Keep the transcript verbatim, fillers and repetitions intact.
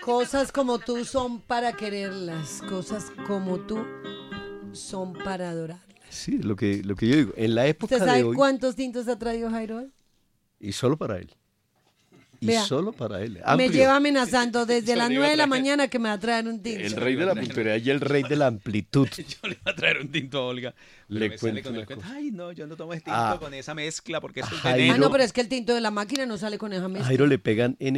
Cosas como tú son para quererlas, cosas como tú son para adorarlas. Sí, lo que, lo que yo digo, en la época ¿Usted sabe de hoy, cuántos tintos ha traído Jairo hoy? y solo para él. Y Vea, solo para él. Me Amplio. lleva amenazando desde las Yo le iba nueve a de la traer- mañana que me va a traer un tinto. El rey de la puntualidad y el rey de la amplitud. Yo le iba a traer un tinto a Olga. Pero Le me sale cuento con el una cuento. cosa. Ay, no, yo no tomo este tinto Ah. con esa mezcla porque eso es Jairo- Ah, veneno. no, pero es que el tinto de la máquina no sale con esa A mezcla. Jairo le pegan en